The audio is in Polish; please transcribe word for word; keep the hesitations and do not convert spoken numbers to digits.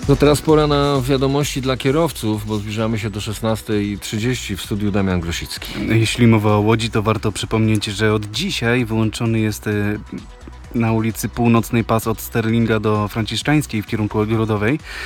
No teraz pora na wiadomości dla kierowców, bo zbliżamy się do szesnastej trzydzieści. W studiu Damian Grosicki. Jeśli mowa o Łodzi, to warto przypomnieć, że od dzisiaj wyłączony jest e, na ulicy Północnej pas od Sterlinga do Franciszczańskiej w kierunku Ogrodowej.